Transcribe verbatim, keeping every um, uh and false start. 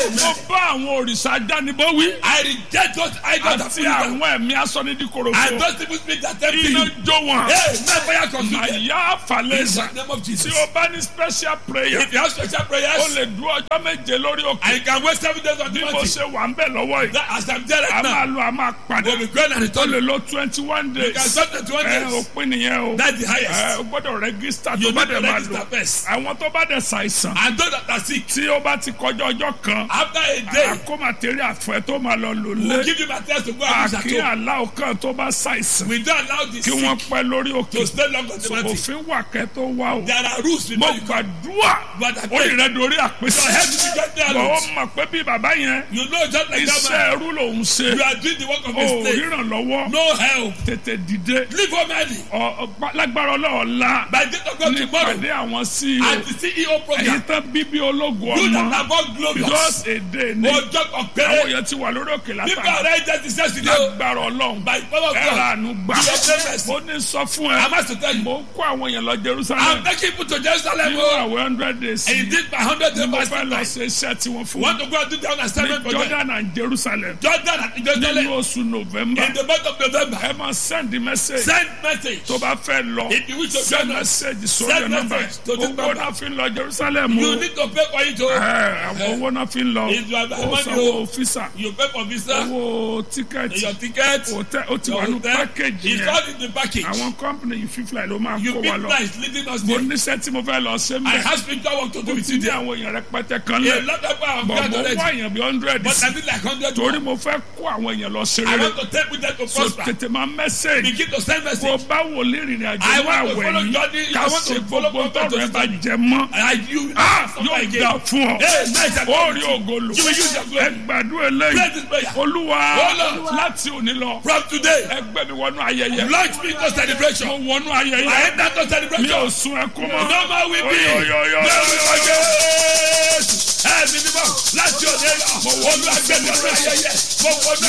mo bá àwọn òrìṣà ajánibó wí. I reject those idols that àti put you down. àwọn ẹ̀mí asọ́nidíkorofo. And those people speak that tempt iná you. jó wọn. Hey, never fire consume them. àyà falẹ̀sà. In the name of tí Jesus. o bá ní special prayer. If you have special o prayers, lè dúró ọjọ́ méje lórí òkè. and you can wait seven days on the bí mo mountain. ṣe wà ń bẹ̀ lọ́wọ́ yìí. That as I'm there a right máa now, lọ a máa padà. we'll be going and o return. lè lo twenty one You days. can start the twenty ẹ days. òpin nìyẹn o. That's the ẹ highest. o gbọ́dọ̀ rẹ́gísítà You tó bá need to dẹ̀ máa register lò. first. àwọn tó bá dẹ̀ ṣàìsàn. And those that are sick, tí ó bá ti kọjá ọjọ́ kan. after a day, àkómàtẹ́rì àfẹ́ tó máa lọ lò we'll lé. give you materials to go and use at àkí home. aláwọ̀ kan tó bá ṣàìsàn. We don't allow the kí wọ́n sick pẹ́ lórí òkè. to stay long on the mountain. òfin wà kẹ́ tó wá o. There are rules mo before you come. gbàdúrà But I ó pray, rẹ̀ dorí àpèsè. your head will be get there bọ̀ ó alone. mọ̀ pé bí bàbá yẹn You know just like that iṣẹ́ man, ẹrú lòún ṣe. you are doing the work of o a slave. ríran lọ́wọ́ No help. tètè dìde. Leave home early. Ọ- ọ- lágbára ọlọ́ọ̀la By the date of God ní tomorrow, ìpàdé àwọn sí at the C E O èyí program, tán bíbí ológun you that ọmọ are born glorious. just a day ní Ojo àwọn ọ̀pẹ̀rẹ̀. èèyàn ti wà lórí òkè People látàrí are ready to say today, lágbára ọlọ́run by the power of ẹ̀rọ God, àánú gbà you obtain mercy. mo ní sọ fún I ẹ must to tell you, mo ń kó àwọn èèyàn lọ I'm Jerusalem taking people to Jerusalem, nínú oh, àwọn hundred days and you did my hundred ní days mo fẹ́ fasting lọ time. ṣe iṣẹ́ tí wọ́n fún Want mi to go and do down assignment ní for them. Jordan and Jerusalem Jordan and nínú Jerusalem oṣù November in the month of November. ẹ máa send message Send message. tó bá fẹ́ lọ If you wish to send join us, message sórí send ẹ̀ nọ́mbà message to this owó number. náà fi ń lọ Jerusalem o. You need to pay for it, oh. Ẹ, àwọn owó náà fi ń lọ It's your ó money, sanwó oh. físà You pay for visa, owó tíkẹ́ẹ̀tì your ticket, òtẹ́ ó ti your wà ní hotel. pákéjì It's yẹn all in the package. àwọn kọ́mpìnì yìí fífly ló máa You kó big wa lọ nice leading us mo there. níṣẹ́ tí mo fẹ́ lọ ṣe I mẹ́ have spiritual work to do ó with ti you ní there. àwọn èèyàn rẹpẹtẹ kan A lẹ̀ lot of people have bọ̀ gone mo already, wá èèyàn bí hundred but I need like hundred torí more. mo fẹ́ kó àwọn èèyàn lọ ṣe I rere want to take with them to so prosper. tètè máa message Begin to send kó message. bá wò lè rìnrìn àjò I ní want to àwẹ̀ follow yìí Johnny. ká I want ṣe to follow gbogbo Prophet tọrọ ẹ bá Johnny. jẹ mọ́ And you Ah, suffer yóò again. dà fún ọ Hey, nice and ó rí good. ògo lò You will use your ẹ glory. gbàdúrà eléyìí Pray this prayer. olúwa Oh, Lord. láti òní lọ From today, ẹgbẹ́ mi wọnú ayẹyẹ launch me to celebration. mo wọnú I ayẹyẹ enter to mi celebration. ò sun ẹkún mọ́ No more weeping. Oyoyoyo. No more weeping. Ẹ mi ni mo láti òde lọ. Mo wọnú agbẹ́ni ọdún ayẹyẹ. Mo wọnú